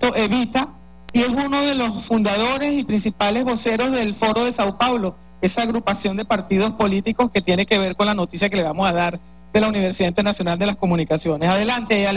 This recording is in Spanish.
movimiento Evita, y es uno de los fundadores y principales voceros del Foro de Sao Paulo, esa agrupación de partidos políticos que tiene que ver con la noticia que le vamos a dar de la Universidad Internacional de las Comunicaciones. Adelante,